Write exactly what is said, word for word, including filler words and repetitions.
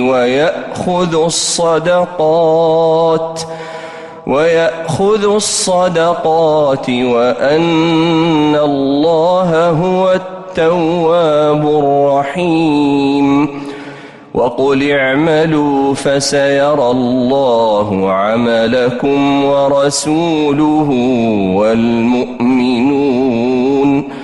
ويأخذ الصدقات ويأخذ الصدقات وأن الله هو التواب الرحيم. وقل اعملوا فسيرى الله عملكم ورسوله والمؤمنون